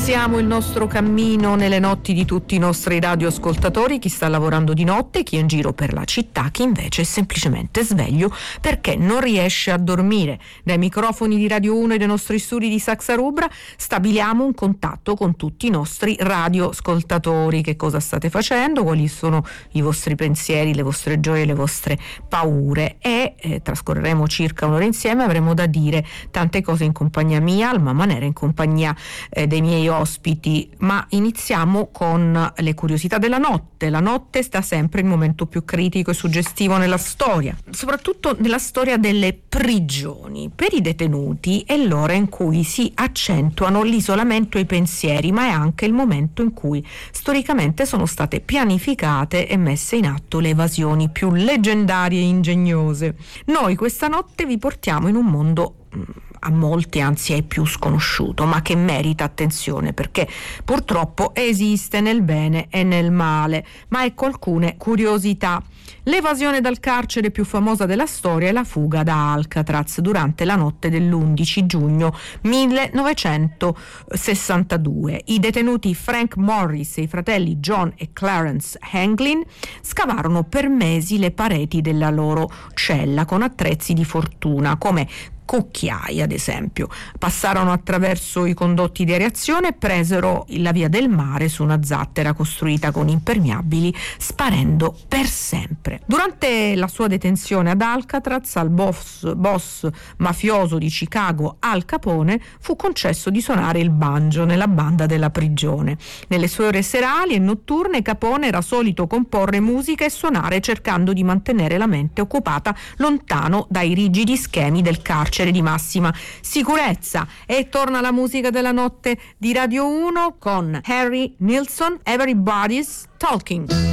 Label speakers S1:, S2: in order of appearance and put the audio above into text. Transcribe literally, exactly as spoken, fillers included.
S1: Iniziamo il nostro cammino nelle notti di tutti i nostri radioascoltatori, chi sta lavorando di notte, chi è in giro per la città, chi invece è semplicemente sveglio perché non riesce a dormire. Dai microfoni di Radio uno e dai nostri studi di Saxa Rubra stabiliamo un contatto con tutti i nostri radioascoltatori. Che cosa state facendo? Quali sono i vostri pensieri, le vostre gioie, le vostre paure? E eh, trascorreremo circa un'ora insieme, avremo da dire tante cose in compagnia mia, Alma Manera in compagnia eh, dei miei ospiti, ma iniziamo con le curiosità della notte. La notte sta sempre il momento più critico e suggestivo nella storia, soprattutto nella storia delle prigioni. Per i detenuti è l'ora in cui si accentuano l'isolamento e i pensieri, ma è anche il momento in cui storicamente sono state pianificate e messe in atto le evasioni più leggendarie e ingegnose. Noi questa notte vi portiamo in un mondo a molti, anzi ai più sconosciuto, ma che merita attenzione perché purtroppo esiste nel bene e nel male. Ma ecco alcune curiosità. L'evasione dal carcere più famosa della storia è la fuga da Alcatraz durante la notte dell'undici giugno millenovecentosessantadue. I detenuti Frank Morris e i fratelli John e Clarence Hanglin scavarono per mesi le pareti della loro cella con attrezzi di fortuna come cucchiai, ad esempio. Passarono attraverso i condotti di areazione e presero la via del mare su una zattera costruita con impermeabili, sparendo per sempre. Durante la sua detenzione ad Alcatraz, al boss, boss mafioso di Chicago Al Capone fu concesso di suonare il banjo nella banda della prigione. Nelle sue ore serali e notturne Capone era solito comporre musica e suonare cercando di mantenere la mente occupata lontano dai rigidi schemi del carcere di massima sicurezza. E torna la musica della notte di Radio uno con Harry Nilsson, Everybody's Talking.